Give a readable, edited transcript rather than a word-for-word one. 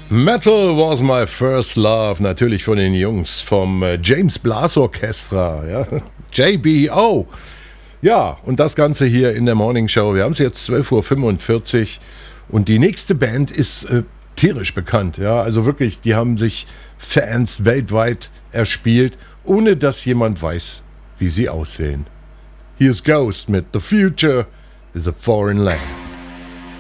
Metal was my first love, natürlich von den Jungs vom James Blas Orchestra, ja? JBO. Ja, und das Ganze hier in der Morning Show. Wir haben es jetzt 12:45 Uhr und die nächste Band ist tierisch bekannt. Ja? Also wirklich, die haben sich Fans weltweit erspielt, ohne dass jemand weiß, wie sie aussehen. Hier ist Ghost mit The Future is a Foreign Land.